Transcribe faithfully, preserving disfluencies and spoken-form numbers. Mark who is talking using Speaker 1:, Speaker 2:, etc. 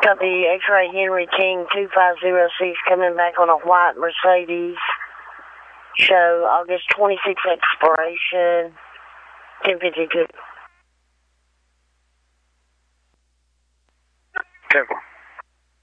Speaker 1: Copy X-Ray Henry King two five zero six coming back on a white Mercedes. Show August twenty-sixth expiration, ten fifty-two.
Speaker 2: Careful.